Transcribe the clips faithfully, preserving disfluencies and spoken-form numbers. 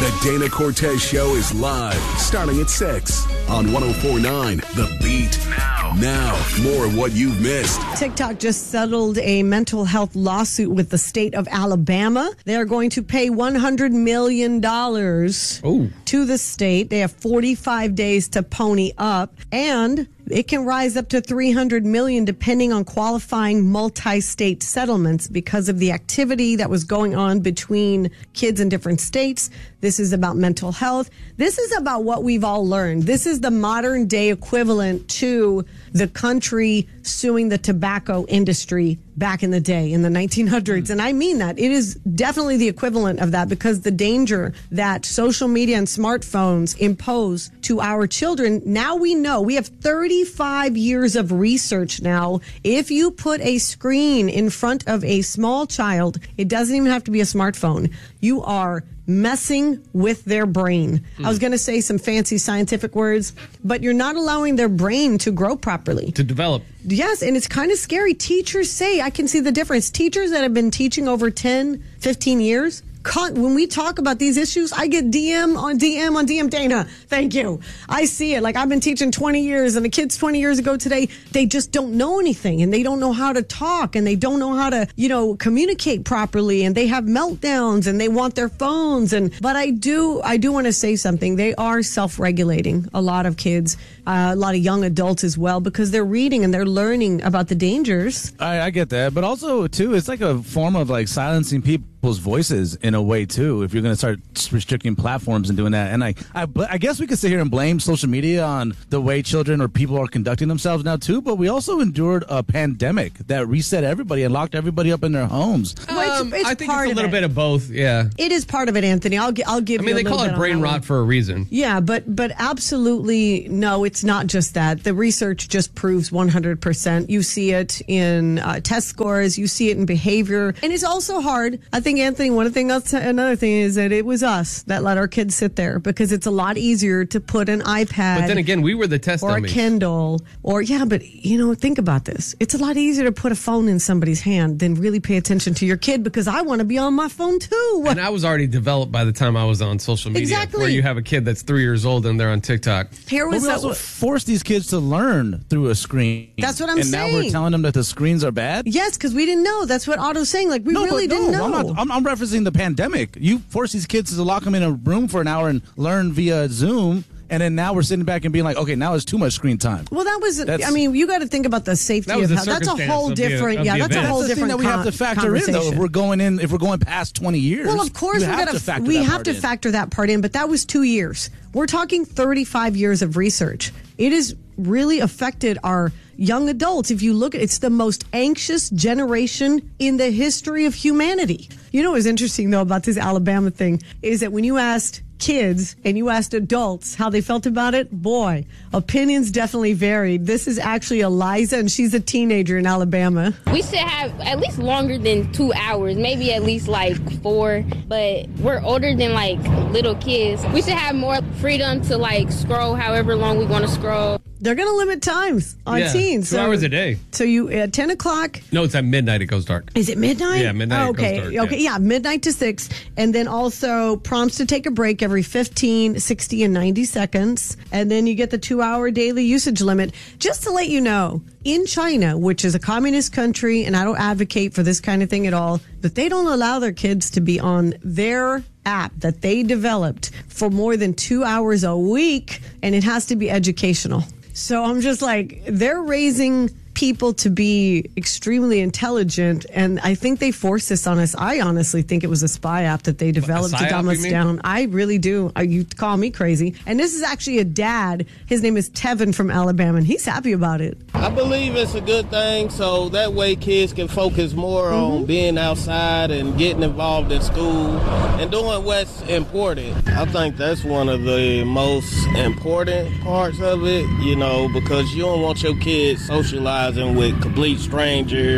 The Dana Cortez Show is live, starting at six on one oh four point nine The Beat. Now, now, more of what you've missed. TikTok just settled a mental health lawsuit with the state of Alabama. They are going to pay one hundred million dollars Ooh. to the state. They have forty-five days to pony up, and it can rise up to three hundred million dollars depending on qualifying multi-state settlements because of the activity that was going on between kids in different states. This is about mental health. This is about what we've all learned. This is the modern day equivalent to the country suing the tobacco industry back in the day in the nineteen hundreds. And I mean that. It is definitely the equivalent of that because the danger that social media and smartphones impose to our children, now we know. We have thirty-five years of research now. If you put a screen in front of a small child, it doesn't even have to be a smartphone. You are messing with their brain. Mm. I was going to say some fancy scientific words, but you're not allowing their brain to grow properly. To develop. Yes, and it's kind of scary. Teachers say, I can see the difference. Teachers that have been teaching over ten, fifteen years, when we talk about these issues, I get D M on D M on D M. Dana, thank you. I see it. Like, I've been teaching twenty years, and the kids twenty years ago today, they just don't know anything, and they don't know how to talk, and they don't know how to, you know, communicate properly, and they have meltdowns, and they want their phones. And but I do, I do want to say something. They are self-regulating, a lot of kids, uh, a lot of young adults as well, because they're reading and they're learning about the dangers. I, I get that, but also too, it's like a form of like silencing people. Voices in a way too, if you're going to start restricting platforms and doing that. And I, I I guess we could sit here and blame social media on the way children or people are conducting themselves now too, but we also endured a pandemic that reset everybody and locked everybody up in their homes. Um, well, it's, it's I think part it's a little of bit of both. Yeah, it is part of it, Anthony. I'll I'll give. I mean, you a they call it brain rot for a reason. Yeah, but but absolutely no, it's not just that. The research just proves one hundred percent. You see it in uh, test scores, you see it in behavior, and it's also hard. I think, Anthony, one thing else, another thing is that it was us that let our kids sit there because it's a lot easier to put an iPad. But then again, we were the test or dummies. a Kindle, or yeah, but you know, think about this. It's a lot easier to put a phone in somebody's hand than really pay attention to your kid because I want to be on my phone too. And I was already developed by the time I was on social media. Exactly. Where you have a kid that's three years old and they're on TikTok. Here was but we also that, force these kids to learn through a screen. That's what I'm and saying. And now we're telling them that the screens are bad? Yes, because we didn't know. That's what Otto's saying. Like, we no, really but no, didn't know. I'm, not, I'm, I'm referencing the pandemic. You force these kids to lock them in a room for an hour and learn via Zoom. And then now we're sitting back and being like, okay, now it's too much screen time. Well, that was, that's, I mean, you got to think about the safety that was of the how, that's a whole different, the, yeah, that's event. a whole that's the different thing that we have to factor in, though, if we're going in, if we're going past twenty years. Well, of course, we have got to factor we that have part to in. factor that part in, but that was two years. We're talking thirty-five years of research. It has really affected our young adults. If you look at it's the most anxious generation in the history of humanity. You know what's interesting, though, about this Alabama thing is that when you asked kids and you asked adults how they felt about it, boy, opinions definitely varied. This is actually Eliza, and she's a teenager in Alabama. We should have at least longer than two hours, maybe at least like four, but we're older than like little kids. We should have more freedom to like scroll however long we want to scroll. They're going to limit times on yeah, teens. Two so, hours a day. So you at ten o'clock. No, it's at midnight it goes dark. Is it midnight? Yeah, midnight oh, okay. it goes dark. Okay, yeah. yeah, midnight to six. And then also prompts to take a break every fifteen, sixty, and ninety seconds. And then you get the two-hour daily usage limit. Just to let you know, in China, which is a communist country, and I don't advocate for this kind of thing at all, but they don't allow their kids to be on their app that they developed for more than two hours a week, and it has to be educational. So I'm just like, they're raising people to be extremely intelligent, and I think they forced this on us. I honestly think it was a spy app that they developed to dumb us down. I really do. I, you call me crazy. And this is actually a dad. His name is Tevin from Alabama, and he's happy about it. I believe it's a good thing, so that way kids can focus more mm-hmm. on being outside and getting involved in school and doing what's important. I think that's one of the most important parts of it, you know, because you don't want your kids socializing with complete strangers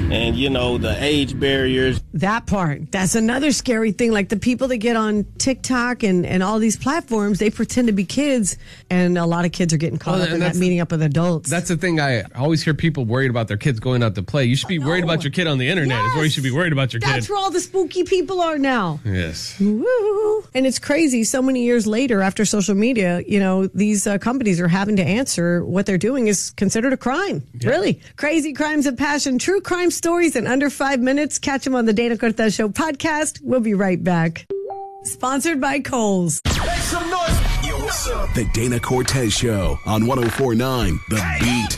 and, you know, the age barriers. That part. That's another scary thing. Like the people that get on TikTok and, and all these platforms, they pretend to be kids, and a lot of kids are getting caught Well, up and in that that's- meeting up with adults. That's the thing. I always hear people worried about their kids going out to play. You should be worried about your kid on the internet. Is where you should be worried about your That's kid. where all the spooky people are now. Yes. Woo. And it's crazy. So many years later, after social media, you know, these uh, companies are having to answer what they're doing is considered a crime. Yeah. Really. Crazy crimes of passion, true crime stories in under five minutes. Catch them on the Dana Cortez Show podcast. We'll be right back. Sponsored by Kohl's. The Dana Cortez Show on one oh four point nine The Beat.